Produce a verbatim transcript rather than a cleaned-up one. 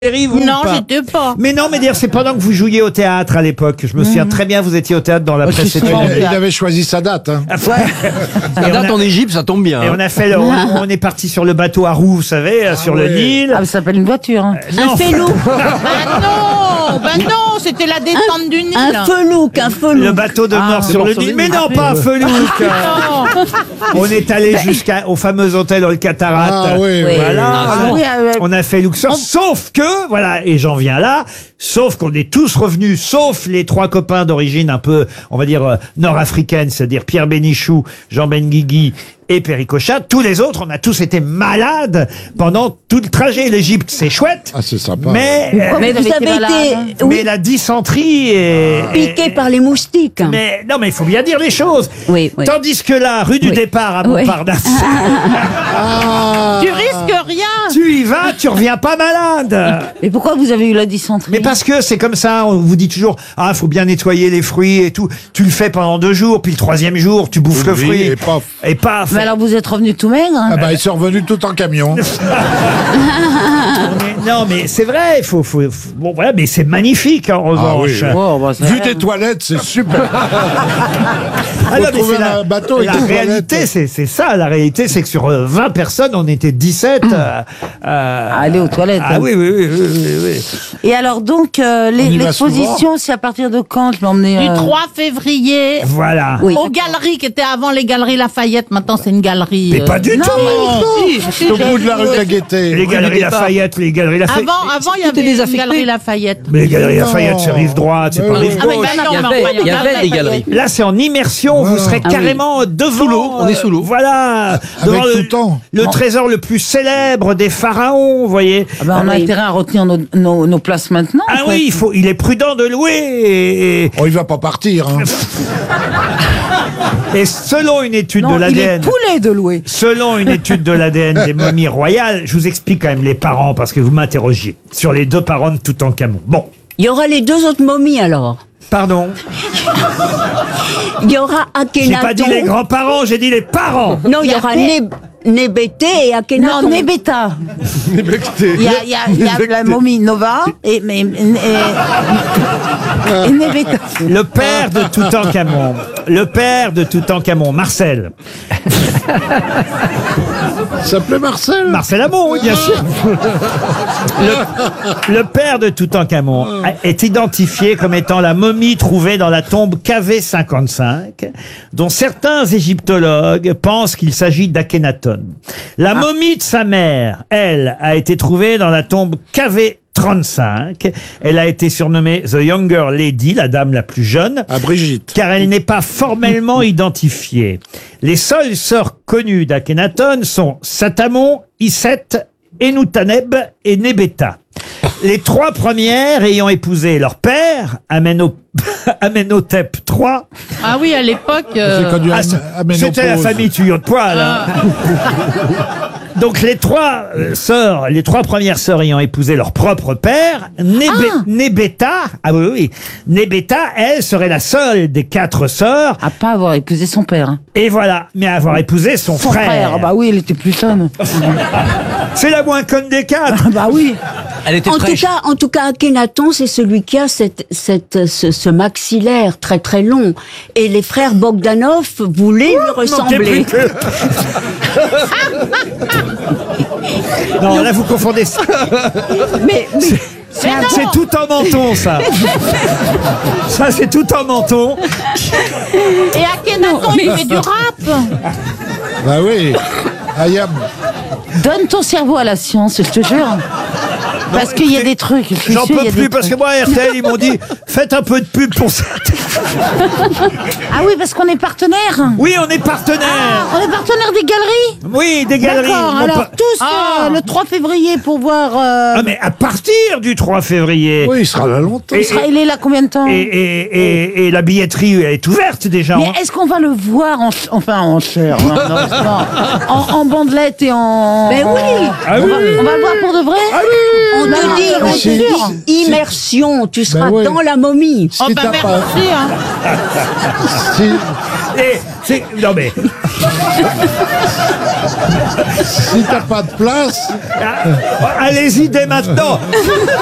Vous Non, pas j'étais pas. Mais non, mais dire, c'est pendant que vous jouiez au théâtre à l'époque. Je me souviens très bien, vous étiez au théâtre dans la Moi, je suis précédente. souvent- Il avait choisi sa date. Hein. Et on Date a- en Égypte, ça tombe bien. Et on a fait le, on, on est parti sur le bateau à roues, vous savez, sur le ouais. Nil. Ah, ça s'appelle une voiture. Hein. Non. Un felou. Bah non, bah non, c'était la descente du Nil. Un felouk, un felouk. Le bateau de mort Ah, sur le sur Nil. le Mais Nil. non, Ah, pas un felouk. Non. On est allé jusqu'au fameux hôtel le Cataract. Ah oui, oui. Voilà. Ah, oui, ah, ouais. On a fait Luxor. Sauf que, voilà, et j'en viens là, sauf qu'on est tous revenus, sauf les trois copains d'origine un peu, on va dire, euh, nord-africaine, c'est-à-dire Pierre Bénichou, Jean Benguigui et Péricochat. Tous les autres, on a tous été malades pendant tout le trajet. L'Égypte, c'est chouette. Ah, c'est sympa. Mais, euh, Mais vous vous avez avez été malade, été hein oui, mais la dysenterie est... piqué par les moustiques. Mais non, mais il faut bien dire les choses. Oui, oui. Tandis que là, rue du Oui. départ à Oui. Montparnasse, Ah, Tu risques rien. tu y vas, tu reviens pas malade. Et pourquoi vous avez eu la dysenterie? Mais parce que c'est comme ça, on vous dit toujours, ah, faut bien nettoyer les fruits et tout. Tu le fais pendant deux jours, puis le troisième jour, tu bouffes le Oui, fruit. et paf. Et paf. Mais alors vous êtes revenu tout maigre hein ah bah, ils sont revenus tout en camion. Mais non, mais c'est vrai, il faut, faut, faut- bon, voilà, mais c'est magnifique, en revanche. oui. Oh, bah, ça Vu va. tes toilettes, c'est super. Ah non, mais trouver c'est un bateau et la des réalité, toilettes. c'est, c'est ça, la réalité, c'est que sur euh, vingt personnes, on était dix-sept. euh, euh, Aller aux toilettes. ah hein. oui, oui, oui, oui, oui, oui. Et alors donc, euh, les- On y va l'exposition, c'est à partir de quand je vais emmener Du euh, trois février. Voilà. Oui. Aux galeries qui étaient avant les galeries Lafayette, maintenant c'est une galerie. Mais euh, pas du non, tout. mais Si, si, Au j'ai bout de la vu, rue de euh, la Gaîté. Les galeries Lafayette, les galeries Lafayette. Avant, avant il y Tout est avait une désaffecté. galerie Lafayette. Mais les galeries Non. Lafayette, c'est rive droite, c'est Mais pas oui. rive Ah, mais gauche. ben non, Il y mais avait- enfin, il y avait galeries des galeries. Là, c'est en immersion. Vous serez Ah oui. carrément devant. Sous l'eau, on est sous l'eau. Voilà. Devant tout le, le temps. le trésor le plus célèbre des pharaons, vous voyez. Ah ben, on a oui. intérêt à retenir nos, nos, nos places maintenant. Ah en fait. oui, il faut, il est prudent de louer. Et, et- Oh, il va pas partir. Hein. et selon une étude Non, de il est l'A D N, poulet de louer. selon une étude de l'A D N des momies royales, je vous explique quand même les parents parce que vous m'interrogiez sur les deux parents de Toutankhamon. Bon, Il y aura les deux autres momies alors. pardon. Il y aura J'ai Akhenaton. pas dit les grands-parents, j'ai dit les parents. Non, il y aura Neb- Nébété et Akhenaton. Non, Nebeta. Il y a, il y a, il y a la momie Nova et, mais, et, et Nebeta. Le père de Toutankhamon, le père de Toutankhamon, Marcel. Il s'appelait Marcel. Marcel Amont, oui, bien sûr. Le, le père de Toutankhamon a- est identifié comme étant la momie trouvée dans la tombe K V cinquante-cinq, dont certains égyptologues pensent qu'il s'agit d'Akhenaton. La momie de sa mère, elle, a été trouvée dans la tombe K V trente-cinq. Elle a été surnommée The Younger Lady, la dame la plus jeune, À Brigitte. car elle n'est pas formellement identifiée. Les seules sœurs connues d'Akhenaton sont Satamon, Iset, Enutaneb et Nebeta. Les trois premières ayant épousé leur père, Ameno- Amenhotep trois. Ah oui, à l'époque. euh, C'est connu à, Ah, c'est- à Ménopause. C'était la famille tuyau de poil. hein. Donc les trois euh, sœurs, les trois premières sœurs ayant épousé leur propre père, Nébé- Nebeta, ah oui, oui, Nebeta, elle serait la seule des quatre sœurs, À pas avoir épousé son père. hein. et voilà, mais avoir épousé son, Son frère. bah oui, il était plus jeune. C'est la moins conne des quatre. bah oui. Elle était En tout, fraîche. cas, en tout cas, Akhenaton, c'est celui qui a cette, cette, ce, ce maxillaire très très long. Et les frères Bogdanov voulaient lui Manquez ressembler. plus que- Non, là vous confondez. ça. Mais, mais C'est c'est tout en menton, ça. Ça, c'est tout en menton. Et Akhenaton, il fait du rap. Bah oui. Ayam. donne ton cerveau à la science, je te jure. Parce qu'il y a des trucs. je suis J'en sûre, il y peux a plus des parce que trucs. moi, R T L, ils m'ont dit faites un peu de pub pour ça. Ah oui, parce qu'on est partenaire. Oui, on est partenaire. On est partenaire des galeries. Oui, des galeries. D'accord, Mon alors pa- tous Ah. euh, le trois février pour voir... euh, Ah, mais à partir du trois février. Oui, il sera là longtemps. il, sera, il est là combien de temps Et, et, et, et la billetterie est ouverte déjà. Mais est-ce qu'on va le voir en, ch- enfin en chair, non, non, non, en, en bandelette et en... Mais oui. Ah on, oui. va, on va le voir pour de vrai. Ah oui. On Non, te dit, non, on c'est te sûr. dit immersion, tu seras Ben ouais. dans la momie. Si Oh, bah t'as pas, merci, hein. Si, Et c'est... Non mais... si t'as pas de place, Ah, allez-y dès maintenant.